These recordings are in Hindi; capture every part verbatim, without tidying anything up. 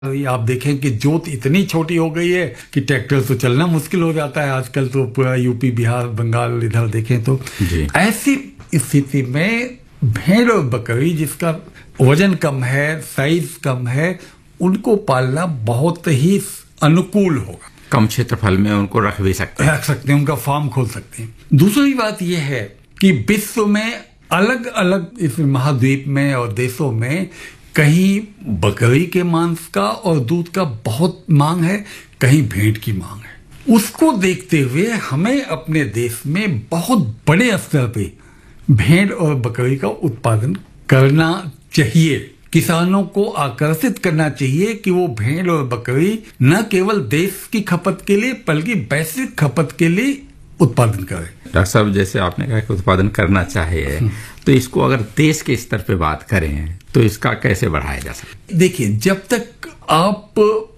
अभी आप देखें कि जोत इतनी छोटी हो गई है कि ट्रैक्टर तो चलना मुश्किल हो जाता है आजकल। तो पूरा यूपी, बिहार, बंगाल इधर देखें तो ऐसी स्थिति में भेड़ और बकरी जिसका वजन कम है, साइज कम है, उनको पालना बहुत ही अनुकूल होगा। कम क्षेत्रफल में उनको रख भी सकते हैं रख सकते हैं, उनका फार्म खोल सकते हैं। दूसरी बात यह है कि विश्व में अलग अलग इस महाद्वीप में और देशों में कहीं बकरी के मांस का और दूध का बहुत मांग है, कहीं भेड़ की मांग है। उसको देखते हुए हमें अपने देश में बहुत बड़े स्तर पे भेड़ और बकरी का उत्पादन करना चाहिए। किसानों को आकर्षित करना चाहिए कि वो भेड़ और बकरी न केवल देश की खपत के लिए बल्कि वैश्विक खपत के लिए उत्पादन करें। डॉक्टर साहब, जैसे आपने कहा कि उत्पादन करना चाहिए, तो इसको अगर देश के स्तर पे बात करें तो इसका कैसे बढ़ाया जा सकता है? देखिए, जब तक आप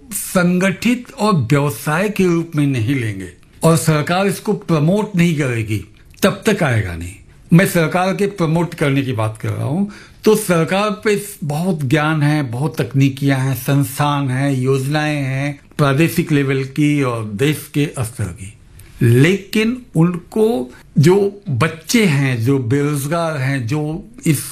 संगठित और व्यवसाय के रूप में नहीं लेंगे और सरकार इसको प्रमोट नहीं करेगी, तब तक आएगा नहीं। मैं सरकार के प्रमोट करने की बात कर रहा हूं, तो सरकार पे बहुत ज्ञान है, बहुत तकनीकियां हैं, संस्थान हैं, योजनाएं हैं, प्रादेशिक लेवल की और देश के स्तर की। लेकिन उनको जो बच्चे हैं, जो बेरोजगार हैं, जो इस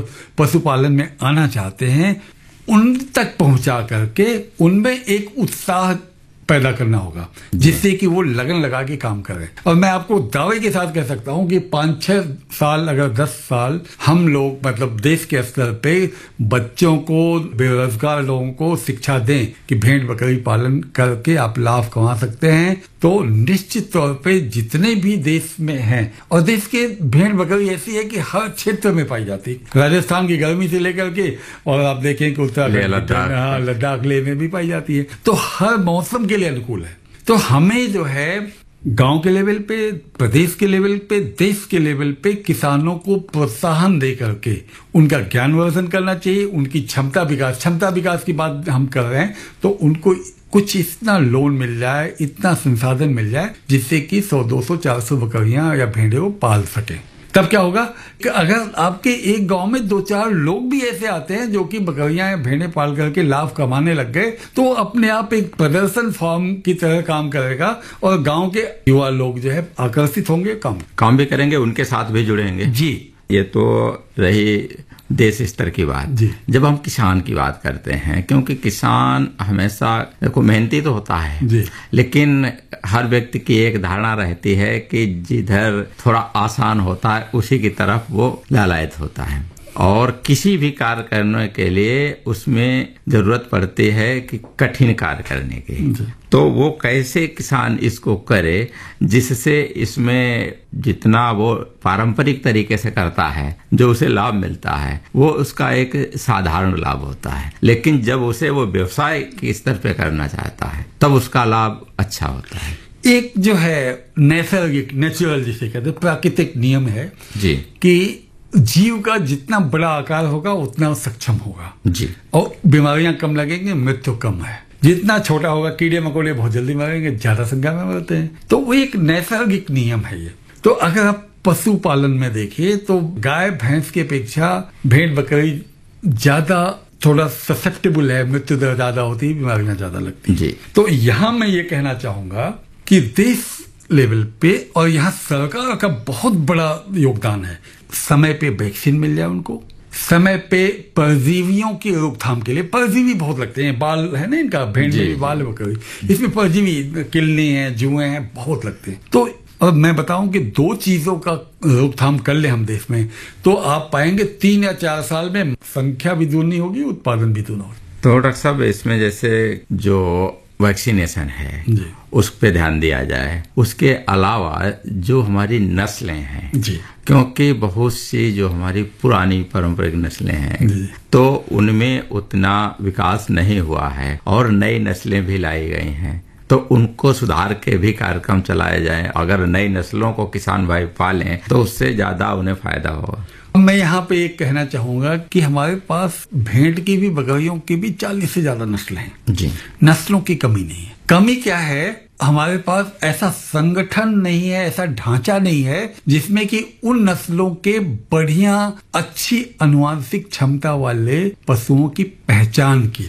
पशुपालन में आना चाहते हैं, उन तक पहुंचा करके उनमें एक उत्साह पैदा करना होगा, जिससे कि वो लगन लगा के काम करें। और मैं आपको दावे के साथ कह सकता हूं कि पांच छह साल, अगर दस साल हम लोग मतलब देश के स्तर पे बच्चों को, बेरोजगार लोगों को शिक्षा दें कि भेड़ बकरी पालन करके आप लाभ कमा सकते हैं, तो निश्चित तौर पे जितने भी देश में हैं, और देश के भेड़ बकरी ऐसी है कि हर क्षेत्र में पाई जाती है, राजस्थान की गर्मी से लेकर के और आप देखें कि उत्तराखंड, लद्दाख, लेह में भी पाई जाती है, तो हर मौसम के लिए अनुकूल है। तो हमें जो है गांव के लेवल पे, प्रदेश के लेवल पे, देश के लेवल पे किसानों को प्रोत्साहन दे करके उनका ज्ञानवर्धन करना चाहिए, उनकी क्षमता विकास क्षमता विकास की बात हम कर रहे हैं, तो उनको कुछ इतना लोन मिल जाए, इतना संसाधन मिल जाए, जिससे कि सौ, दो सौ, चार सौ बकरियां या भेड़े वो पाल सके। तब क्या होगा कि अगर आपके एक गांव में दो चार लोग भी ऐसे आते हैं जो कि बकरियां या भेड़े पाल करके लाभ कमाने लग गए, तो अपने आप एक प्रदर्शन फॉर्म की तरह काम करेगा और गांव के युवा लोग जो है आकर्षित होंगे, काम काम भी करेंगे, उनके साथ भी जुड़ेंगे। जी, ये तो रही देश स्तर की बात। जब हम किसान की बात करते हैं, क्योंकि किसान हमेशा देखो मेहनती तो होता है जी, लेकिन हर व्यक्ति की एक धारणा रहती है कि जिधर थोड़ा आसान होता है उसी की तरफ वो लालायत होता है, और किसी भी कार्य करने के लिए उसमें जरूरत पड़ती है कि कठिन कार्य करने की। तो वो कैसे किसान इसको करे जिससे इसमें जितना वो पारंपरिक तरीके से करता है, जो उसे लाभ मिलता है, वो उसका एक साधारण लाभ होता है, लेकिन जब उसे वो व्यवसाय के स्तर पे करना चाहता है तब उसका लाभ अच्छा होता है। एक जो है नैसर्गिक, नेचुरल जिसे कहते हैं, प्राकृतिक नियम है जी कि जीव का जितना बड़ा आकार होगा उतना सक्षम होगा जी, और बीमारियां कम लगेंगी, मृत्यु कम है। जितना छोटा होगा, कीड़े मकोड़े बहुत जल्दी मरेंगे, ज्यादा संख्या में मरते हैं। तो वो एक नैसर्गिक नियम है ये। तो अगर आप पशुपालन में देखिए तो गाय भैंस की अपेक्षा भेड़ बकरी ज्यादा थोड़ा ससेप्टेबल है, मृत्यु दर ज्यादा होती है, बीमारियां ज्यादा लगती है। तो यहां मैं ये कहना चाहूंगा कि देश लेवल पे और यहाँ सरकार का बहुत बड़ा योगदान है। समय पे वैक्सीन मिल जाए उनको, समय पे परजीवियों की रोकथाम के लिए, परजीवी बहुत लगते हैं, बाल है ना इनका, भेड़ में बाल बकरी, इसमें परजीवी किलने हैं, जुए हैं, बहुत लगते हैं। तो और मैं बताऊं कि दो चीजों का रोकथाम कर ले हम देश में, तो आप पाएंगे तीन या चार साल में संख्या भी दूनी होगी, उत्पादन भी दूना होगा। तो डॉक्टर साहब, इसमें जैसे जो वैक्सीनेशन है उस पे ध्यान दिया जाए, उसके अलावा जो हमारी नस्लें हैं जी, क्योंकि बहुत सी जो हमारी पुरानी पारंपरिक नस्लें हैं तो उनमें उतना विकास नहीं हुआ है और नई नस्लें भी लाई गई हैं, तो उनको सुधार के भी कार्यक्रम चलाए जाएं। अगर नई नस्लों को किसान भाई पालें तो उससे ज्यादा उन्हें फायदा होगा। मैं यहाँ पे एक कहना चाहूंगा कि हमारे पास भेड़ की भी, बकरियों की भी चालीस से ज्यादा नस्लें हैं जी, नस्लों की कमी नहीं है। कमी क्या है, हमारे पास ऐसा संगठन नहीं है, ऐसा ढांचा नहीं है जिसमें कि उन नस्लों के बढ़िया अच्छी अनुवांशिक क्षमता वाले पशुओं की पहचान की जाए।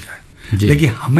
लेकिन हमें